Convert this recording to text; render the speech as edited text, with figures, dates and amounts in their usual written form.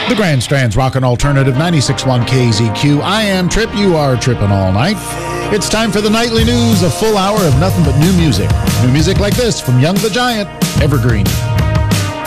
The Grand Strand's Rockin' Alternative 96.1 KZQ. I am Trip. You are tripping all night. It's time for the nightly news, a full hour of nothing but new music. New music like this from Young the Giant, Evergreen.